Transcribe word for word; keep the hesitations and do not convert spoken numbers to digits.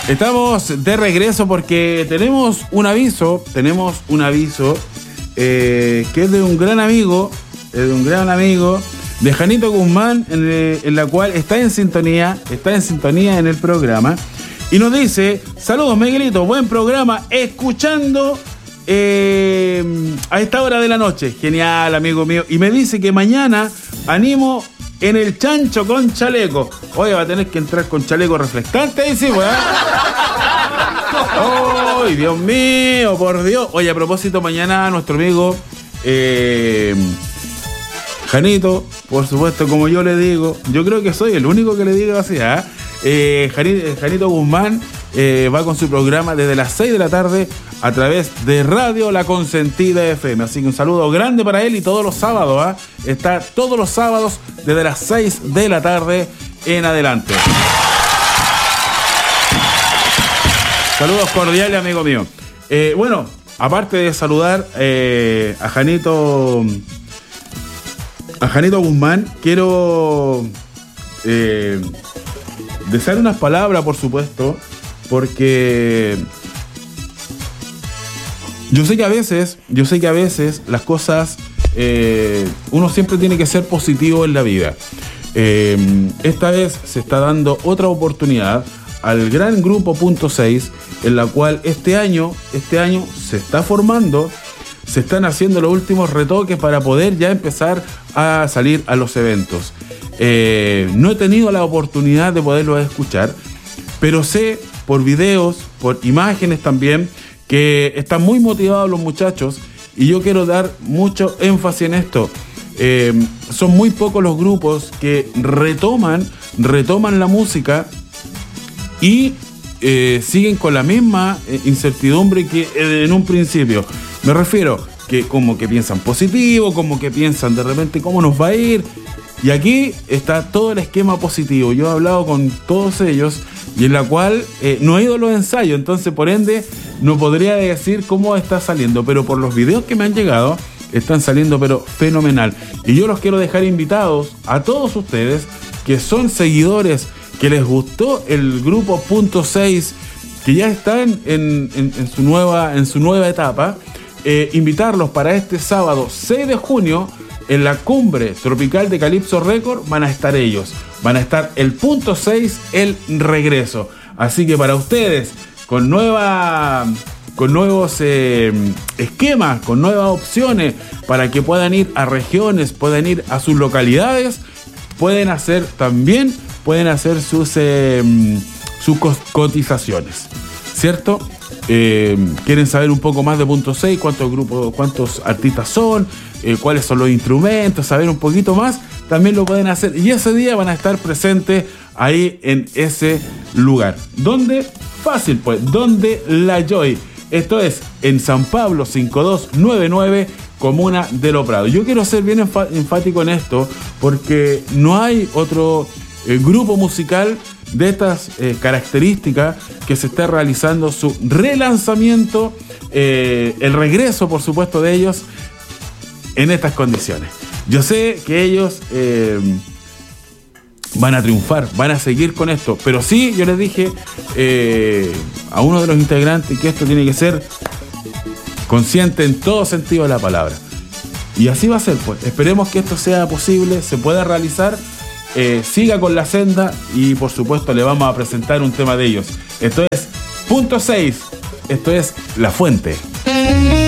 Estamos de regreso porque tenemos un aviso, tenemos un aviso eh, que es de un gran amigo, de un gran amigo de Janito Guzmán, en, eh, en la cual está en sintonía, está en sintonía en el programa y nos dice: saludos Miguelito, buen programa, escuchando eh, a esta hora de la noche, genial amigo mío, y me dice que mañana animo en el chancho con chaleco. Oye, va a tener que entrar con chaleco reflectante ahí, sí, weón. ¡Ay, Dios mío, por Dios! Oye, a propósito, mañana nuestro amigo eh, Janito, por supuesto, como yo le digo, yo creo que soy el único que le digo así, ¿eh? Eh, Janito, Janito Guzmán eh, va con su programa desde las seis de la tarde a través de Radio La Consentida F M. Así que un saludo grande para él y todos los sábados, ¿eh? Está todos los sábados desde las seis de la tarde en adelante. Saludos cordiales, amigo mío. Eh, bueno, aparte de saludar eh, a Janito, a Janito Guzmán, quiero eh, desear unas palabras, por supuesto, porque yo sé que a veces, yo sé que a veces las cosas, eh, uno siempre tiene que ser positivo en la vida. Eh, esta vez se está dando otra oportunidad al gran grupo Punto seis, en la cual este año, este año se está formando, se están haciendo los últimos retoques para poder ya empezar a salir a los eventos. Eh, no he tenido la oportunidad de poderlo escuchar, pero sé por videos, por imágenes también, que están muy motivados los muchachos y yo quiero dar mucho énfasis en esto. Eh, son muy pocos los grupos que retoman, retoman la música y eh, siguen con la misma eh, incertidumbre que eh, en un principio. Me refiero que como que piensan positivo, como que piensan de repente cómo nos va a ir. Y aquí está todo el esquema positivo. Yo he hablado con todos ellos y en la cual eh, no he ido a los ensayos, entonces por ende no podría decir cómo está saliendo, pero por los videos que me han llegado están saliendo pero fenomenal. Y yo los quiero dejar invitados a todos ustedes que son seguidores, que les gustó el grupo Punto seis, que ya están en, en, en, su, nueva, en su nueva etapa, eh, invitarlos para este sábado seis de junio en la cumbre tropical de Calypso Record. Van a estar ellos, van a estar el Punto seis, el regreso. Así que para ustedes, con nueva, con nuevos eh, esquemas, con nuevas opciones para que puedan ir a regiones, puedan ir a sus localidades, pueden hacer también, pueden hacer sus, eh, sus cotizaciones, ¿cierto? Eh, quieren saber un poco más de Punto seis, cuántos grupos, cuántos artistas son, eh, cuáles son los instrumentos, saber un poquito más, también lo pueden hacer. Y ese día van a estar presentes ahí en ese lugar. ¿Dónde? Fácil, pues, donde La Joy. Esto es en San Pablo cinco dos nueve nueve, comuna de Los Prados. Yo quiero ser bien enfático en esto porque no hay otro eh, grupo musical de estas eh, características que se está realizando su relanzamiento, eh, el regreso, por supuesto, de ellos en estas condiciones. Yo sé que ellos eh, van a triunfar, van a seguir con esto, pero sí, yo les dije eh, a uno de los integrantes que esto tiene que ser consciente en todo sentido de la palabra. Y así va a ser, pues. Esperemos que esto sea posible, se pueda realizar, eh, siga con la senda y por supuesto le vamos a presentar un tema de ellos. Esto es Punto seis, esto es La Fuente.